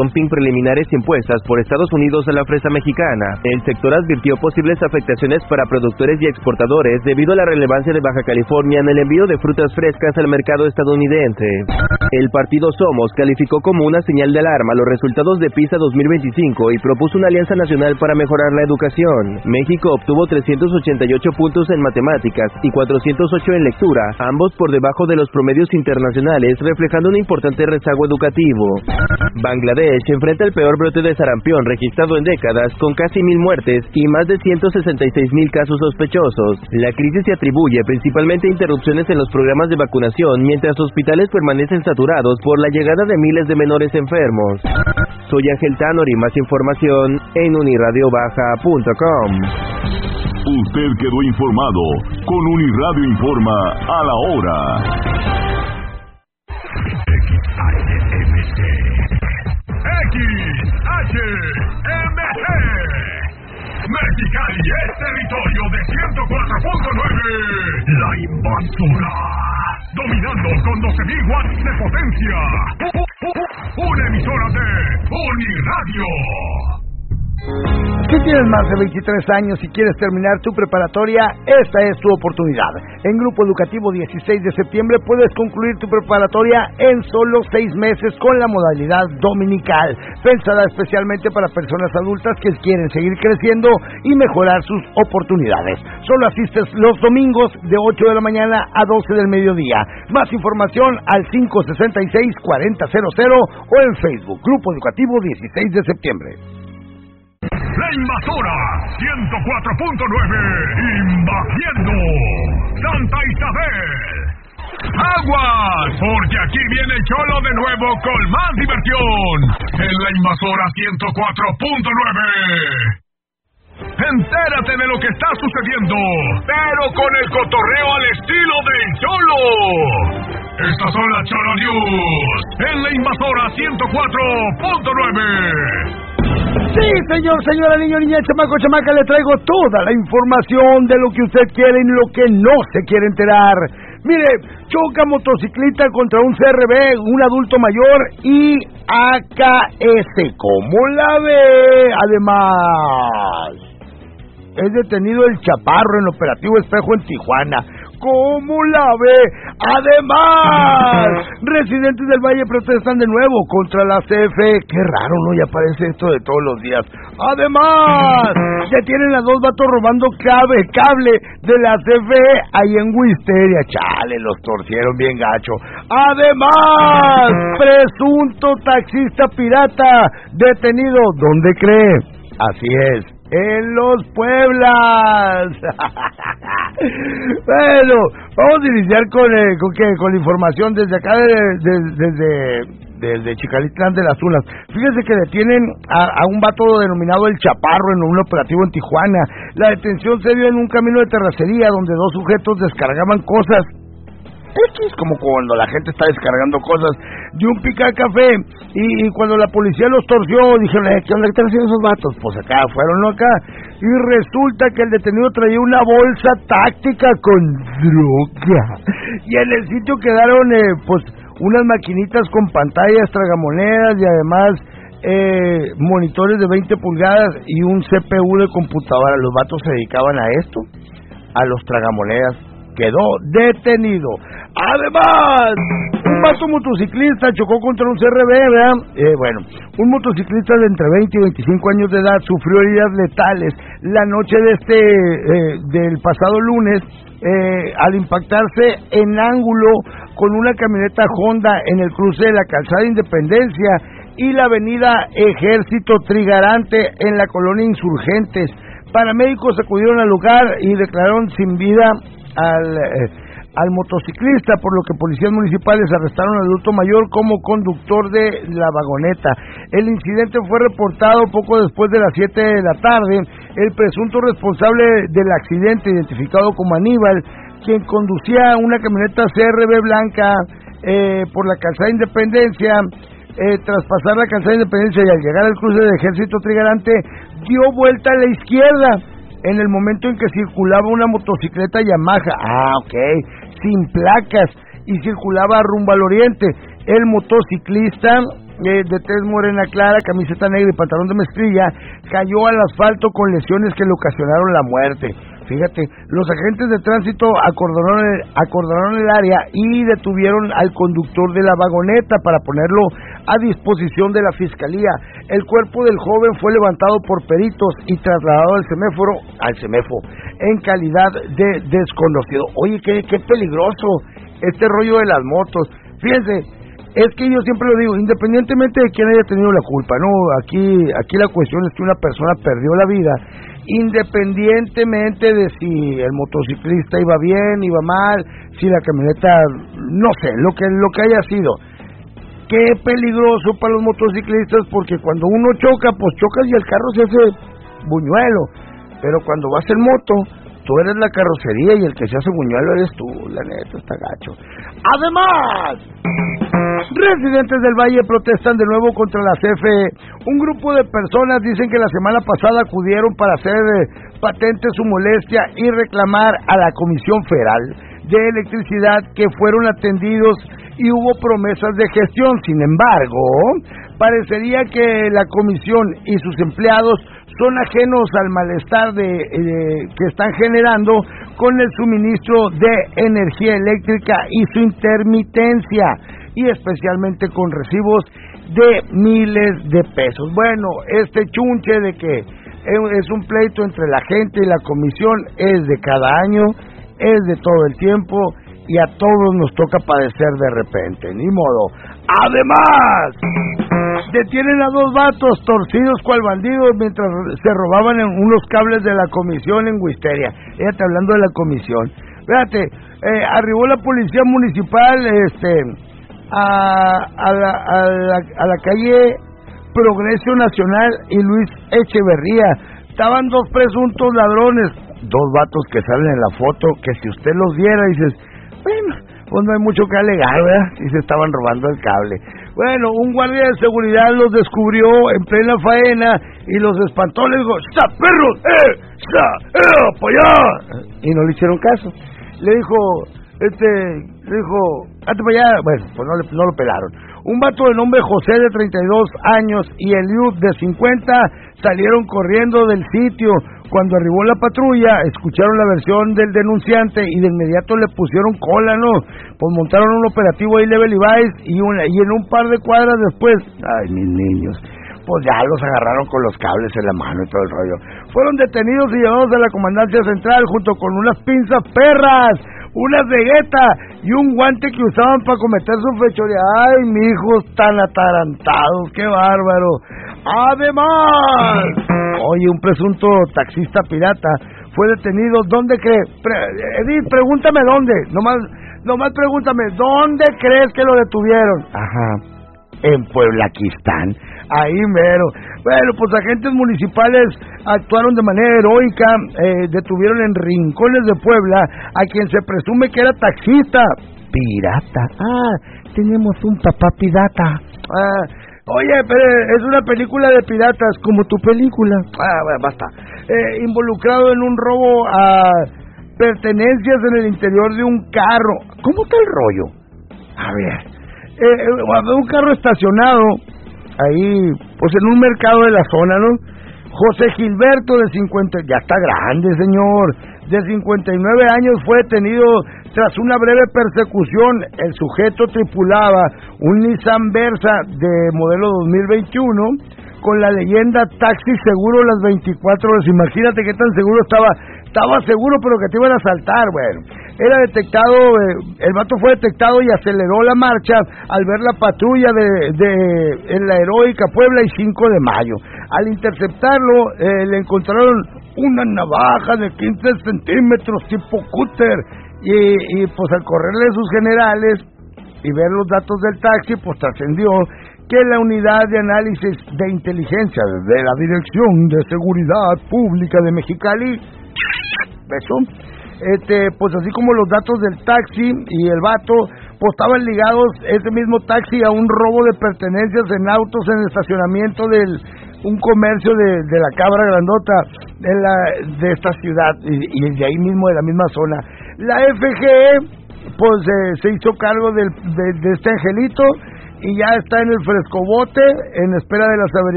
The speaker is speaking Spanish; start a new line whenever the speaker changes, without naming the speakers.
dumping preliminares impuestas por Estados Unidos a la fresa mexicana. El sector advirtió posibles afectaciones para productores y exportadores debido a la relevancia de Baja California en el envío de frutas frescas al mercado estadounidense. El partido Somos calificó como una señal de alarma los resultados de PISA 2025 y propuso una alianza nacional para mejorar la educación. México obtuvo 388 puntos en matemáticas y 408 en lectura, ambos por debajo de los promedios internacionales, reflejando un importante rezago educativo. Bangladesh enfrenta el peor brote de sarampión registrado en décadas, con casi 1,000 muertes y más de 166,000 casos sospechosos. La crisis se atribuye principalmente a interrupciones en los programas de vacunación, mientras hospitales permanecen saturados por la llegada de miles de menores enfermos. Soy Ángel Tanori, más información en uniradiobaja.com.
Usted quedó informado con Uniradio Informa a la hora. XHMG Mexicali es territorio de 104.9. La Invasora, dominando con 12,000 watts de potencia. Una emisora de Uniradio.
Si tienes más de 23 años y quieres terminar tu preparatoria, esta es tu oportunidad. En Grupo Educativo 16 de septiembre puedes concluir tu preparatoria en solo 6 meses con la modalidad dominical, pensada especialmente para personas adultas que quieren seguir creciendo y mejorar sus oportunidades. Solo asistes los domingos de 8 de la mañana a 12 del mediodía. Más información al 566-4000 o en Facebook, Grupo Educativo 16 de septiembre.
La Invasora 104.9, invadiendo Santa Isabel. ¡Aguas! Porque aquí viene el Cholo de nuevo con más diversión en La Invasora 104.9. Entérate de lo que está sucediendo, pero con el cotorreo al estilo del Cholo. Estas son las Cholo News en La Invasora 104.9.
Sí, señor, señora, niño, niña, chamaco, chamaca, le traigo toda la información de lo que usted quiere y lo que no se quiere enterar. Mire, choca motociclista contra un CRB, un adulto mayor y AKS. ¿Cómo la ve? Además, es detenido el Chaparro en operativo Espejo en Tijuana. ¿Cómo la ve? Además, residentes del Valle protestan de nuevo contra la CFE. Qué raro, ¿no? Ya parece esto de todos los días. Además, detienen a 2 vatos robando cable de la CFE ahí en Wisteria. Chale, los torcieron bien gacho. Además, presunto taxista pirata detenido. ¿Dónde cree? Así es, en Los Pueblas. Bueno, vamos a iniciar con la información desde acá, desde Chicalitlán de las Tunas. Fíjese que detienen a un vato denominado el Chaparro en un operativo en Tijuana. La detención se dio en un camino de terracería donde 2 sujetos descargaban cosas. Es como cuando la gente está descargando cosas de un picar café y cuando la policía los torció dijeron, ¿qué onda? ¿Qué están haciendo esos vatos? Pues acá, fueron acá y resulta que el detenido traía una bolsa táctica con droga y en el sitio quedaron pues unas maquinitas con pantallas, tragamonedas y además monitores de 20 pulgadas y un CPU de computadora. Los vatos se dedicaban a esto, a los tragamonedas. Quedó detenido. Además, un vato motociclista chocó contra un CRB, ¿verdad? Un motociclista de entre 20 y 25 años de edad sufrió heridas letales la noche del pasado lunes al impactarse en ángulo con una camioneta Honda en el cruce de la calzada Independencia y la avenida Ejército Trigarante en la colonia Insurgentes. Paramédicos acudieron al lugar y declararon sin vida al motociclista, por lo que policías municipales arrestaron al adulto mayor como conductor de la vagoneta. El incidente fue reportado poco después de las 7 de la tarde. El presunto responsable del accidente, identificado como Aníbal, quien conducía una camioneta CRB blanca por la calzada Independencia, tras pasar la calzada Independencia y al llegar al cruce de Ejército Trigarante, dio vuelta a la izquierda en el momento en que circulaba una motocicleta Yamaha, sin placas, y circulaba rumbo al oriente. El motociclista de tez morena clara, camiseta negra y pantalón de mezclilla, cayó al asfalto con lesiones que le ocasionaron la muerte. Fíjate, los agentes de tránsito acordonaron el área y detuvieron al conductor de la vagoneta para ponerlo a disposición de la fiscalía. El cuerpo del joven fue levantado por peritos y trasladado al semáforo en calidad de desconocido. Oye, qué peligroso este rollo de las motos. Fíjense, es que yo siempre lo digo, independientemente de quién haya tenido la culpa, ¿no? Aquí la cuestión es que una persona perdió la vida, independientemente de si el motociclista iba bien, iba mal, si la camioneta, no sé, lo que haya sido. Qué peligroso para los motociclistas, porque cuando uno choca, pues chocas y el carro se hace buñuelo, pero cuando vas en moto, tú eres la carrocería y el que se hace buñuelo eres tú, la neta, está gacho. Además, residentes del Valle protestan de nuevo contra la CFE. Un grupo de personas dicen que la semana pasada acudieron para hacer patente su molestia y reclamar a la Comisión Federal de Electricidad que fueron atendidos y hubo promesas de gestión. Sin embargo, parecería que la comisión y sus empleados son ajenos al malestar que están generando con el suministro de energía eléctrica y su intermitencia, y especialmente con recibos de miles de pesos. Bueno, este chunche de que es un pleito entre la gente y la comisión es de cada año, es de todo el tiempo, y a todos nos toca padecer de repente, ni modo. Además, detienen a 2 vatos torcidos cual bandidos mientras se robaban en unos cables de la comisión en Wisteria. Fíjate, hablando de la comisión, fíjate, arribó la policía municipal a la calle Progreso Nacional y Luis Echeverría. Estaban 2 presuntos ladrones, 2 vatos que salen en la foto, que si usted los viera dices, bueno, pues no hay mucho que alegar, ¿verdad? Y se estaban robando el cable. Bueno, un guardia de seguridad los descubrió en plena faena y los espantó, les dijo, ¡sa, perros! ¡Para allá! Y no le hicieron caso. Le dijo, ¡hazte para allá! Bueno, pues no lo pelaron. Un vato de nombre José de 32 años y Eliud de 50 salieron corriendo del sitio. Cuando arribó la patrulla, escucharon la versión del denunciante y de inmediato le pusieron cola, ¿no? Pues montaron un operativo ahí Level y en un par de cuadras después, ay, mis niños, pues ya los agarraron con los cables en la mano y todo el rollo. Fueron detenidos y llevados a la comandancia central junto con unas pinzas perras, unas vegueta y un guante que usaban para cometer su fechoría. Ay, mijos tan atarantados, qué bárbaro. Además, oye, un presunto taxista pirata fue detenido. ¿Dónde crees? Edith, pregúntame dónde. Nomás pregúntame, ¿dónde crees que lo detuvieron? Ajá, en Pueblaquistán, ahí mero. Bueno, pues agentes municipales actuaron de manera heroica, detuvieron en Rincones de Puebla a quien se presume que era taxista. Pirata. Tenemos un papá pirata. Oye, pero es una película de piratas, como tu película. Bueno, basta. Involucrado en un robo a pertenencias en el interior de un carro. ¿Cómo está el rollo? A ver, un carro estacionado ahí, pues en un mercado de la zona, ¿no? José Gilberto, de 50, ya está grande, señor, de 59 años, fue detenido tras una breve persecución. El sujeto tripulaba un Nissan Versa de modelo 2021 con la leyenda taxi seguro las 24 horas. Imagínate qué tan seguro estaba seguro, pero que te iban a asaltar. Bueno, era detectado, el vato fue detectado y aceleró la marcha al ver la patrulla en la heroica Puebla y 5 de mayo. Al interceptarlo, le encontraron una navaja de 15 centímetros tipo cúter y pues al correrle sus generales y ver los datos del taxi, pues trascendió que la unidad de análisis de inteligencia de la Dirección de Seguridad Pública de Mexicali, pues así como los datos del taxi y el vato, pues estaban ligados ese mismo taxi a un robo de pertenencias en autos en el estacionamiento un comercio de la Cabra Grandota de esta ciudad y de ahí mismo, de la misma zona. La FGE pues se hizo cargo de este angelito y ya está en el frescobote en espera de las averiguaciones